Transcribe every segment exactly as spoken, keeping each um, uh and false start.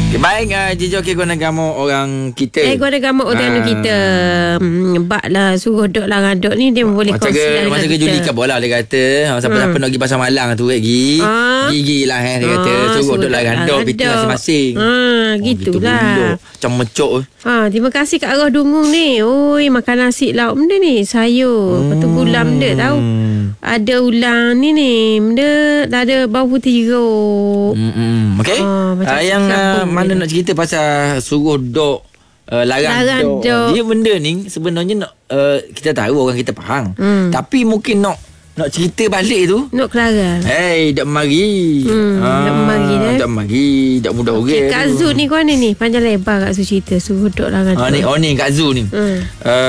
Baik, uh, Jijo ke guna gamu orang kita. Eh, guna gamu orang uh. kita. Hmm, bak lah suruh dok lah ngadok ni dia boleh kongsi lah. Macam ke judi ke bola dia kata. Siapa-siapa hmm. nak pergi pasar malang tu pergi. Uh. Gigi lah eh, dia kata. Uh, suruh dok lah ngadok piti masing-masing. Ha, uh, gitulah. Oh, macam mecok. Ha, terima kasih Kak Arwah Dungung ni. Oi, makan nasi lauk benda ni. Sayur. Hmm. Lepas tu gula benda tahu. Ada ulang ni ni. Benda dah ada bau putih jeruk. Hmm. Okey. Uh, uh, yang uh, mana nak cerita pasal suruh dok uh, larang, larang dok. dok. Dia benda ni sebenarnya nak uh, kita tahu orang kita faham. Hmm. Tapi mungkin nak nak cerita balik tu. Nak kelarang. Hey, dak mari. Hmm, ah, dak mari dah. Dak mari, dak mudah okay, orang. Kak Zu ni kau ni panjang lebar Kak Zu cerita suruh dok larang dok. Ah ni, oh ni Kak Zu ni. Hmm.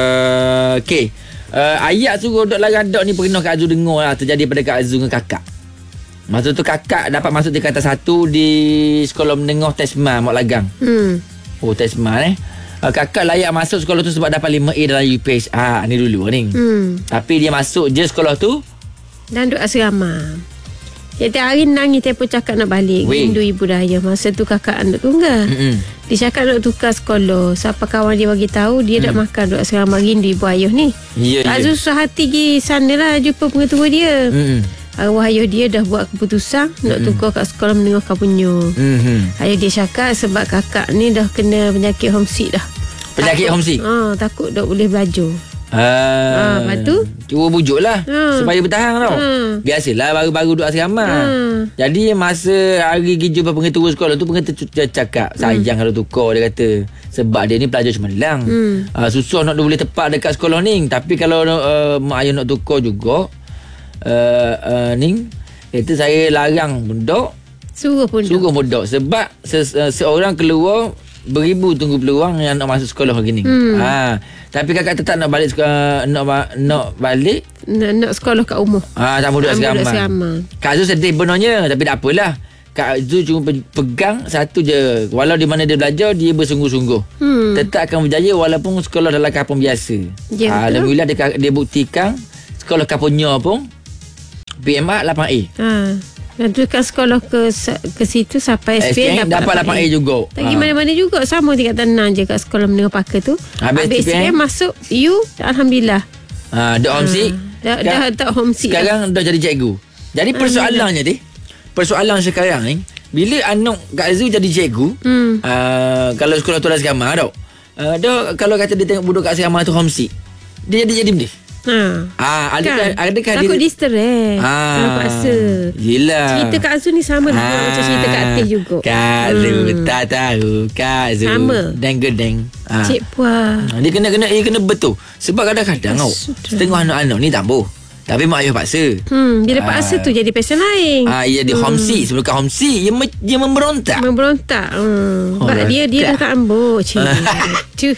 Uh, okey. Uh, ayat suruh dok larang dok ni pernah Kak Zu dengar lah terjadi pada Kak Zu dengan kakak. Masa tu kakak dapat masuk tingkatan satu di sekolah menengah Tesma Mak Lagang. Hmm. Oh Tesma eh. Uh, kakak layak masuk sekolah tu sebab dapat lima A dalam U P H A ni dulu ni. Hmm. Tapi dia masuk je sekolah tu dan duduk asrama. Setiap hari nangis tempoh cakap nak balik. Rindu ibu daya. Masa tu kakak anak tunggal. Mm-mm. Dia cakap nak tukar sekolah. Siapa kawan dia bagi tahu dia mm. dah makan duduk asrama rindu ibu ayah ni. Ya, yeah, Azul yeah. susah hati pergi sana lah jumpa pengetua dia. Mm-mm. Arwah ayah dia dah buat keputusan mm-hmm. nak tukar kat sekolah menengah Kapunyo. Mm-hmm. Ayah dia cakap sebab kakak ni dah kena penyakit homesick dah. Penyakit takut, homesick? Ha, takut tak boleh belajar. Ah, ha, lepas tu cuba bujuk lah ha. supaya bertahan tau. Ha. Biasalah baru-baru duduk asrama. Ha. Jadi masa hari pergi jumpa pengetua sekolah tu, pengetua cakap sayang hmm. kalau tukar, dia kata. Sebab dia ni pelajar cemerlang. Hmm. Uh, susah nak dia boleh tepat dekat sekolah ni. Tapi kalau uh, mak ayah nak tukar juga, Uh, uh, Ning itu saya larang dok. Suruh pun Suruh pun dok. Sebab se- uh, seorang keluar beribu tunggu peluang yang nak masuk sekolah lagi ni. Hmm. Ha, tapi kakak tetap nak balik sekolah, nak nak balik nak, nak sekolah kat rumah. Ah, ha, tak mudah asrama. Kak Zu sedih benarnya, tapi tak apalah. Kak Zu cuma pegang satu je. Walau di mana dia belajar, dia bersungguh-sungguh. Hmm. Tetap akan berjaya walaupun sekolah dalam kampung biasa. Ya, ha, alhamdulillah dia, dia buktikan sekolah kampungnya pun P M A lapan A. Ha. Dan tu kan sekolah ke ke situ sampai S P M dapat, dapat lapan A juga. Tak pergi ha. mana-mana juga. Sama tingkatan enam je kat sekolah menengah pakar tu. Habis, Habis S P M masuk U, alhamdulillah. Ha, dah homesick. Dah dah tak homesick. Sekarang dah. dah jadi cikgu. Jadi persoalannya ni, persoalan sekarang ni, bila anak Kak Zu jadi cikgu, hmm. uh, kalau sekolah tu dah asrama tau. Uh, dah kalau kata dia tengok budak kat asrama tu homesick, dia jadi jadi benda. Ha. Ah, adakah kan? adakah takut dia distress. Ah. Kalau paksa. Yelah. Cerita Kak Zu ni sama juga ah. macam cerita Kak Teh juga. Kak Zu hmm. tak tahu Kak Zu. Sama. Deng-gedeng. Ah. Cik Puah. Dia kena kena dia kena betul. Sebab kadang-kadang tau, setengah anak-anak ni tambuh. Tapi mak ayah paksa. Hmm, bila ah. paksa tu jadi pasal lain. Ah, ya dia hmm. homesick, sebelum kan homesick, dia, me- dia memberontak. Memberontak. Hmm. Sebab oh, dia dia dah tak ambil. Cik. Cuh.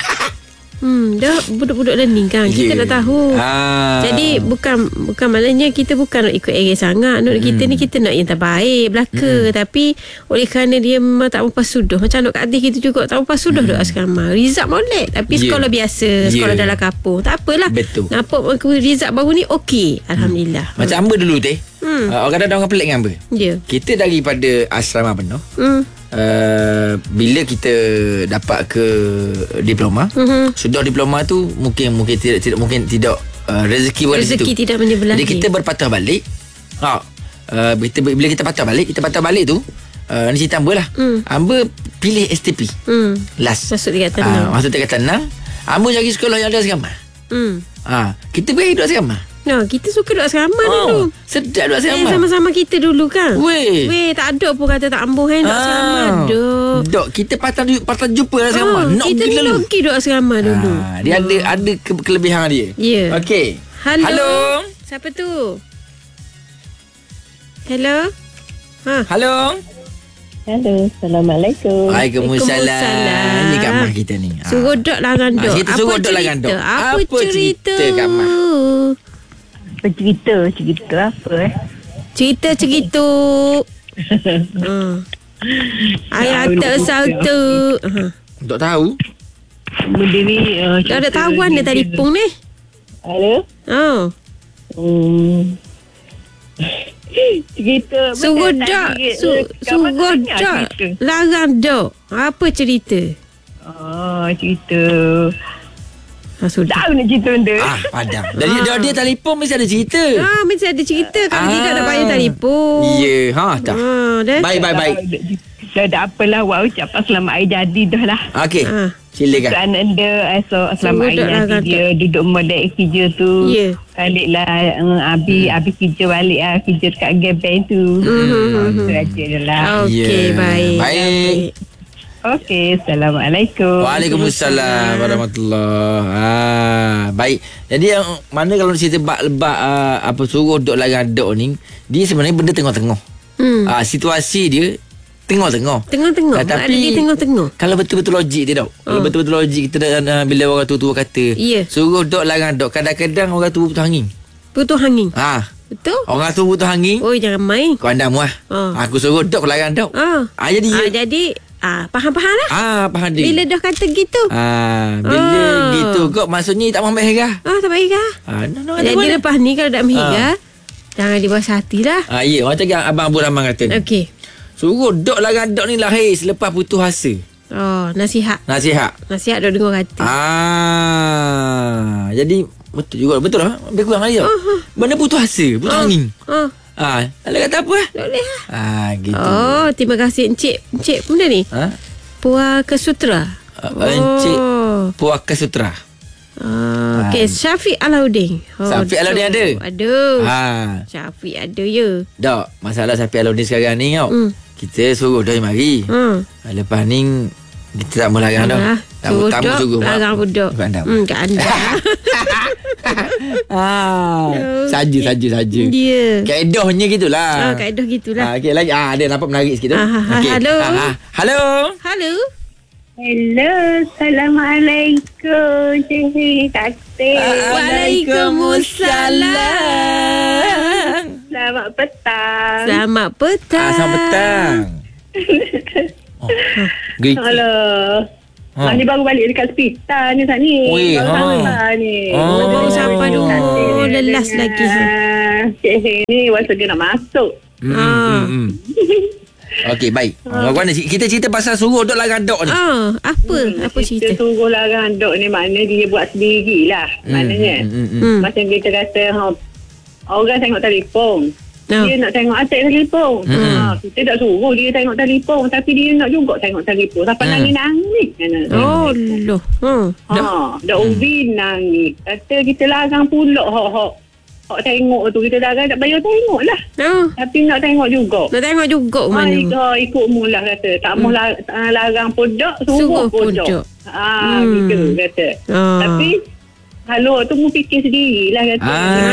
Hmm, dah budak-budak learning kan. Kita yeah. dah tahu. Ah. Jadi bukan bukan maknanya kita bukan nak ikut area sangat. Nak mm. kita ni kita nak yang terbaik belaka. Mm. Tapi oleh kerana dia memang tak mampu sudah. Macam anak Kak Adik kita juga tak mampu sudah mm. duk asrama. Result molek tapi yeah. sekolah biasa, sekolah yeah. dalam kampung. Tak apalah. Betul. Nampak result baru ni okey. Alhamdulillah. Mm. Macam Amba dulu teh. Hmm. Uh, orang kadang-kadang orang pelik dengan Amba. Yeah. Kita daripada asrama penuh. Hmm. Uh, bila kita dapat ke diploma, uh-huh. sudah diploma tu mungkin mungkin tidak tidak mungkin tidak uh, rezeki rezeki situ. Tidak menyebelah. Jadi kita berpatah balik. Ha. Uh, kita, bila kita patah balik, kita patah balik tu uh, ni cerita Amba lah. Hmm. Amba pilih S T P. Hmm. Last. Masuk tingkatan enam. Uh, masuk tingkatan enam. Amba cari sekolah yang ada asrama. Hmm. Ha. Kita pergi duduk asrama. No, kita suka duduk asrama oh, dulu. Sedap duduk asrama. Eh, sama-sama kita dulu kan. Weh. Weh, tak ada pun kata tak ambuh kan duduk ah, asrama. Duk. Dok, kita patah patah jumpa asrama. Oh, kita ni loki duduk asrama dulu. Ah, dia oh. ada ada ke- kelebihan dia. Ya. Yeah. Okey. Halo. Halo. Siapa tu? Hello. Ha. Halo. Halo, Assalamualaikum. Waalaikumsalam. Ni Kak Mah kita ni. Suruh dok larang dok. Kita suruh dok larang dok. Apa cerita? Kak Mah? Apa cerita? Cerita apa eh? Cerita-cerita. hmm. Ayat tak satu. Dok tahu? Benda ni uh, dah ada tahuan dia telefon ni. Halo? Oh. Hmm. Cerita. Suruh betul dok. tadi, Su, eh, kawan suruh tanya dok. cerita. Larang dok. Apa cerita? Oh, cerita. Ha, sudah. Tahu nak cerita benda. Ah, padang. Jadi dia, dia telefon mesti ada cerita. Ah, mesti ada cerita. Kalau Ah. tidak nak bayar telefon. Ya, yeah. ha dah. Ah, dah. Baik, baik, baik. Dah tak apalah. Awak ucapkan selamat hari jadi dah lah. Okey. Ah. Silakan. Untuk anak dia, so, selamat hari Suruh dok jadi lah, dia duduk molek kerja tu. Ya. Balik lah, uh, habis, Hmm. habis kerja balik lah, kerja dekat Gebeng tu. Hmm. Itu aja je lah. Okey, Ya. baik. Baik. Okey, Assalamualaikum. Waalaikumsalam warahmatullahi. Ah, baik. Jadi yang mana kalau cerita bak lebak uh, apa suruh dok larang dok ni, dia sebenarnya benda tengah-tengah. Hmm. Ah, situasi dia tengah-tengah. Tengah-tengah. Ah, Ada tapi dia tengah-tengah. kalau betul-betul logik dia dok. Kalau Oh. betul-betul logik kita uh, bila orang tua-tua kata, Ya. suruh dok larang dok. Kadang-kadang orang tua butuh angin. Butuh angin. Ah, Betul? orang tua butuh angin. Oh, jangan main. Kau andam lah. Oh. Aku suruh dok larang dok. Ah. Ah, jadi Ah, ya. jadi ah, faham-faham lah. Ah, faham dia. Bila dah kata gitu. Ah, bila Ah. gitu kau maksudnya tak mau ambil herah. Ah, tak baik kah? Ah, no, no, Jadi boleh. lepas ni kalau tak menghingga, jangan dibahas hati lah. Ah, ya, macam yang Abang Abu Rahman kata ni. Okey. Suruh dok larang dok ni lahir selepas putus asa. Oh, nasihat. Nasihat. Nasihat dok dengar kata. Ah, jadi betul juga. Betul lah. Lebih kurang lagi tau. Benda putus asa, putus angin. Oh, Ah, tak boleh kata apa lah. tak boleh lah. Ah, gitu. Oh, terima kasih Encik. Encik benda ni. Ha? Puaka Sutra. Uh, Encik Puaka Sutra. Ah, okey, Syafiq Alauddin. Oh, Syafiq Alauddin ada? Ada. Ha. Syafiq ada ya. Dok, masalah Syafiq Alauddin sekarang ni tau. Hmm. Kita suruh dah mari. Hmm. Lepas ni kita tak mau larang dah. Ah, Tamu suruh tamu dok, suruh. larang budak. Kat anda. Hmm, kat anda. Ah, Okey. saja saja saja. Dia. Kaedahnya gitulah. Ah, kaedah gitulah. Ah, okey lagi. Ah, dia nampak menarik sikit tu. Ah, ah, Okey. hello. Ah, ah. Hello. Halo. Hello, Assalamualaikum. Cik Kate. Waalaikumsalam. Selamat petang. Selamat petang. Ah, selamat petang. Oh. Gigi. Halo. Ha. Ha. Ni baru balik dekat hospital ni saat ni. Ui, baru ha. sampai ni. Oh. Baru sampai dulu. Lelas lagi. Cik Hei ni masa dia nak masuk. Hmm, Ah. hmm, hmm. Okey, baik. Ah. Mana kita cerita pasal suruh dok larang dok ni. Ah, apa? Apa cerita? Kita suruh larang dok ni makna dia buat sendirilah. Maknanya. Hmm, hmm, hmm. Hmm. Macam kita kata ha, orang tengok telefon. No. Dia nak tengok atas telefon. Hmm. Ha, kita tak suruh dia tengok telefon. Tapi dia nak juga tengok telefon. Sampai Hmm. nangis-nangis. Kan? Oh, loh. Hmm. Ha, dah ubi nangis. Kata kita larang pula hok-hok. Hok tengok tu kita larang tak bayar tengok lah. Oh, Tapi nak tengok juga. nak tengok juga Ha, mana. ikut, ikut mula kata. Tak mau lar, uh, larang pun dok, Suruh suruh pun pun dok. dok. Ha, Hmm. gitu kata. Ah. Tapi kalau tu mu fikir sendirilah kata.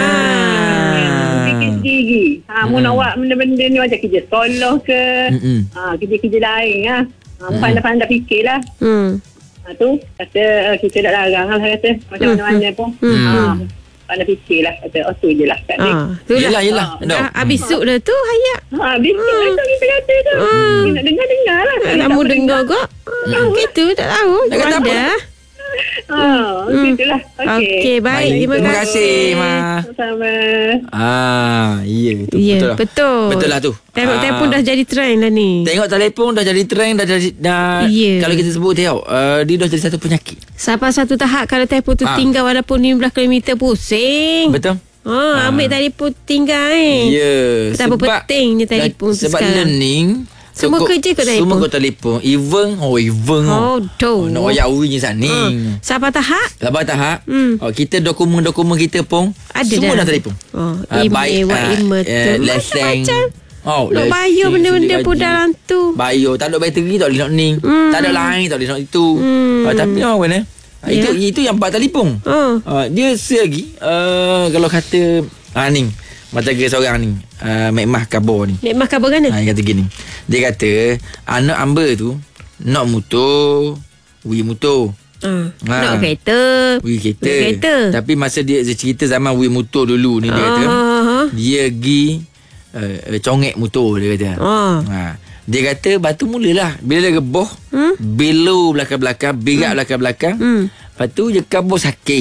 Ah. Fikir sendiri. Ha, mu nak buat benda-benda ni macam kerja sekolah ke. Mm-mm. Ha, kerja-kerja lain lah. Ha, pandai-pandai fikirlah. Hmm. Ha, tu kata uh, kita tak larang lah kata. Macam Hmm, mana-mana pun. hmm, Ha, pandai fikirlah kata. Oh tu je lah kat dia. Ah, tu Yelah, lah. yelah. Dok. Ah, habis suk dah tu Hayat. Ha, bising lah tu kita kata tu. Hmm. Kita nak dengar-dengar lah. Tak kamu dengar kok. Gitu tak tahu. Nak kata apa? Ada. Ha, gitulah. Okey. Okey, baik. Terima Terima kasih. kasih, Ma. Sama. Ah, ya tu Ya, betul lah. betul. Betul lah tu. Tengok Ah. telefon dah jadi trend lah ni. Tengok telefon dah jadi trend dah jadi dah Ya. kalau kita sebut tengok uh, dia dah jadi satu penyakit. Sampai satu tahap kalau telefon tu Ah. tinggal walaupun lima belas kilometer pusing. Betul? Ha, ambil telefon tinggal eh. Ya. Betapa pentingnya telefon tu sebab sekarang. learning Semua kau- kerja kat telefon. Semua kau telefon. Even oh even Oh, tu. Nak wayak urinya saat ni. Ha. Sampai tahap Lepas tahap Hmm. oh, kita dokumen-dokumen kita pun ada semua dah. dah telefon. Oh, Ah, email, baik, buat ah, email eh, tu. lesen. Macam-macam. Oh, Nak lesen, bayar benda-benda sendiri pun gaji. dalam tu. Bayar tak ada bateri tak boleh nak ni. Hmm. Tak ada lain tak boleh nak itu. Hmm. Ah, tapi orang mana? Ah, Ya. Itu itu yang buat telefon. Oh. Uh, dia selagi uh, kalau kata ah, ni macam ke seorang ni uh, Mek Mah Kabor ni. Nek Mah khabar kan? Ha, dia kata gini. Dia kata anak amba tu nak motor, wi motor. Ah. Ha. Nak kereta. Wi kereta. Nak kereta. Tapi masa dia, dia cerita zaman wi motor dulu ni dia kata Ah. dia pergi uh, uh, congek motor dia kata. Ah. Ha. Dia kata batu mulalah bila dia reboh, Hmm? below belakang-belakang, berat belakang-belakang. Hmm. Lepas tu je kabur sakit.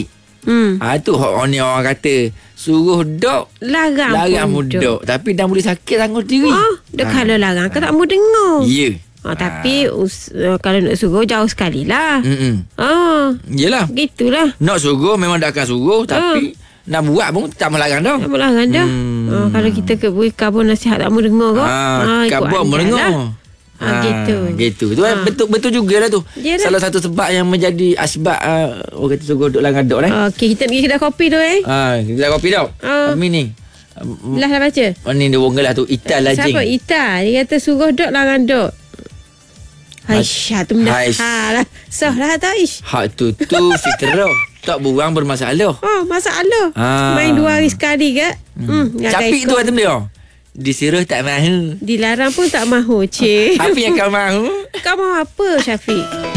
Hmm. Ah tu hak ni orang kata suruh dok Larang, larang pun dok. mudok. Tapi dah boleh sakit tanggung sendiri. Oh, dah kalau larang kan tak mau dengar. Ya. Ha, tapi us, uh, kalau nak suruh jauh sekali lah. Hmm. Ah, Yelah. gitulah. Nak suruh memang dah akan suruh. Tapi nak buat pun tak melarang dah. Tak mau larang dah. Hmm. Ah, kalau kita ke beri kabur nasihat tak mau dengar kau. Ah, kabur mau dengar. Ah, gitu. Gitu. Tu Ah. betul betul jugalah tu. Yalah. Salah satu sebab yang menjadi asbab uh, orang kata suruh duk larang dok lah. Okey, kita pergi kedai kopi tu eh. Ah, kita kopi dah. Ah. Kami ni. Belah dah baca. Oh, ni dia orang lah tu Ita Lajing. Siapa? Ita. Dia kata suruh dok larang dok. Aisyah tu benda Aish. ha lah. Sah lah tak Aish. Hak tu tu fitrah. Tak buang bermasalah. Oh, masalah. Ah. Main dua hari sekali ke? Hmm. hmm Capik tu kata dia. Disuruh tak mahu. Dilarang pun tak mahu, cik. Apa yang kau mahu? Kau mahu apa, Syafiq?